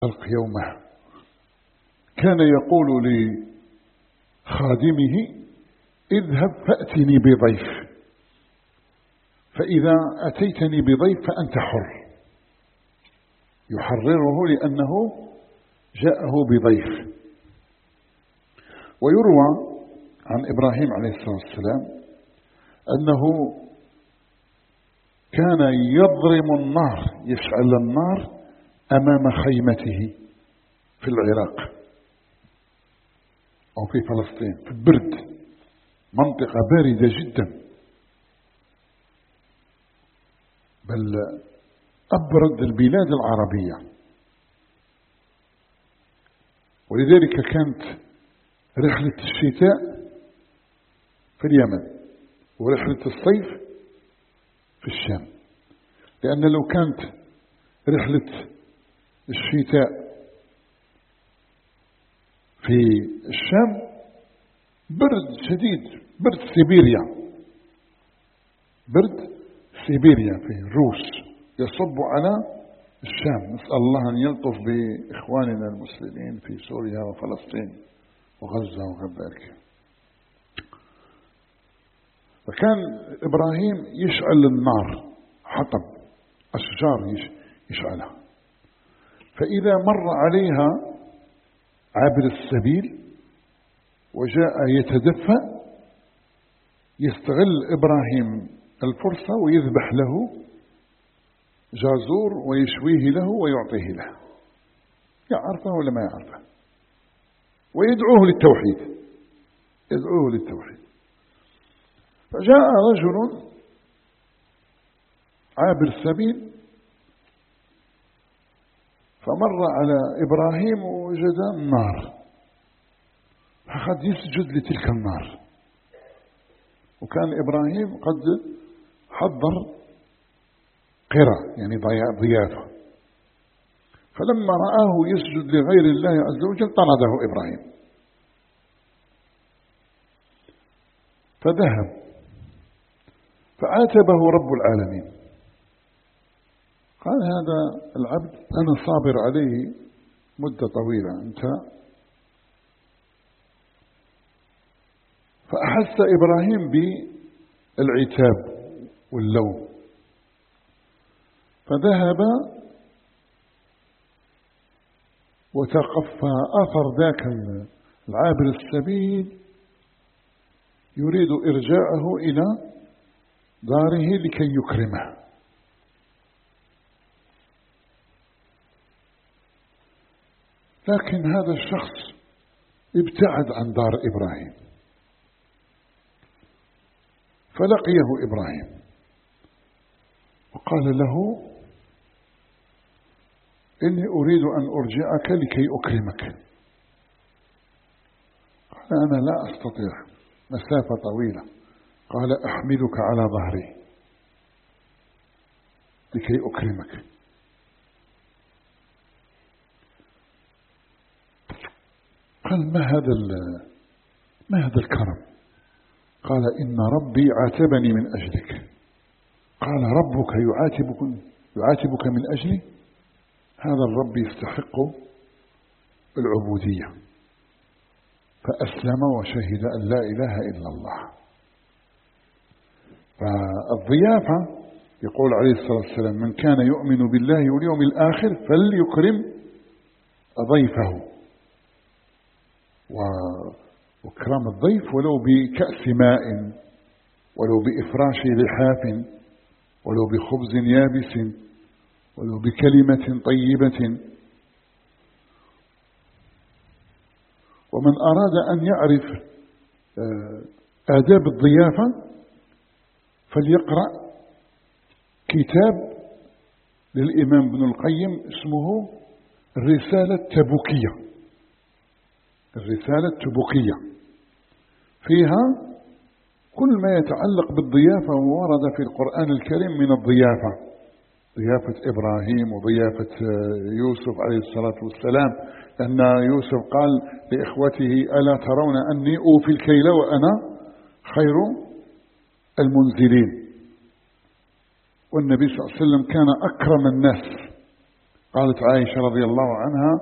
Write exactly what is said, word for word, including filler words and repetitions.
الخلق يومه كان يقول لخادمه: اذهب فأتني بضيف، فإذا أتيتني بضيف فأنت حر. يحرره لأنه جاءه بضيف. ويروى عن إبراهيم عليه الصلاة والسلام أنه كان يضرم النار، يشعل النار أمام خيمته في العراق أو في فلسطين في البرد، منطقة باردة جدا، بل أبرد البلاد العربية. ولذلك كانت رحلة الشتاء في اليمن ورحلة الصيف في الشام، لأن لو كانت رحلة الشتاء في الشام برد شديد، برد سيبيريا، برد سيبيريا في الروس يصب على الشام. نسأل الله أن يلطف بإخواننا المسلمين في سوريا وفلسطين وغزة وكذلك. فكان إبراهيم يشعل النار، حطب أشجار يشعلها، فإذا مر عليها عابر السبيل وجاء يتدفأ يستغل إبراهيم الفرصة ويذبح له جازور ويشويه له ويعطيه له، يعرفه ولا ما يعرفه، ويدعوه للتوحيد، يدعوه للتوحيد. فجاء رجل عابر السبيل فمر على إبراهيم ووجد النار، فقد يسجد لتلك النار. وكان إبراهيم قد حضر قرى يعني ضيافة، فلما رآه يسجد لغير الله عز وجل طرده إبراهيم، فذهب فعاتبه رب العالمين، قال: هذا العبد أنا صابر عليه مدة طويلة، أنت. فأحس إبراهيم بالعتاب واللوم، فذهب وتقفى أثر ذاك العابر السبيل يريد إرجاعه إلى داره لكي يكرمه. لكن هذا الشخص ابتعد عن دار إبراهيم، فلقيه إبراهيم وقال له: إني أريد أن أرجعك لكي أكرمك. قال: أنا لا أستطيع، مسافة طويلة. قال: أحملك على ظهري لكي أكرمك. قال: ما هذا ما هذا الكرم؟ قال: إن ربي عاتبني من أجلك. قال: ربك يعاتبك يعاتبك من أجلي؟ هذا الرب يستحق العبودية. فأسلم وشهد أن لا إله إلا الله. فالضيافة يقول عليه الصلاة والسلام: من كان يؤمن بالله واليوم الآخر فليكرم ضيفه. وإكرام الضيف ولو بكأس ماء، ولو بإفراش لحاف، ولو بخبز يابس، ولو بكلمة طيبة. ومن أراد أن يعرف آداب الضيافة فليقرأ كتاب للإمام ابن القيم اسمه الرسالة التبوكية. الرسالة التبوكية فيها كل ما يتعلق بالضيافة، وورد في القرآن الكريم من الضيافة، ضيافة إبراهيم وضيافة يوسف عليه الصلاة والسلام، أن يوسف قال لإخوته: ألا ترون أني أوفي الكيل وأنا خير المنزلين. والنبي صلى الله عليه وسلم كان أكرم الناس قالت عائشة رضي الله عنها: